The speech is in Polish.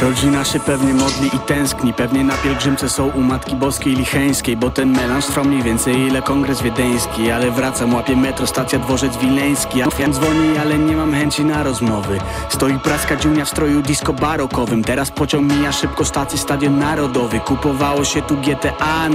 Rodzina się pewnie modli i tęskni, pewnie na pielgrzymce są u Matki Boskiej Licheńskiej, bo ten melanż trwa mniej więcej ile kongres wiedeński. Ale wracam, łapię metro, stacja Dworzec Wileński. A dzwoni, ale nie mam chęci na rozmowy. Stoi praska dziunia w stroju disco barokowym. Teraz pociąg mija szybko stację Stadion Narodowy. Kupowało się tu GTA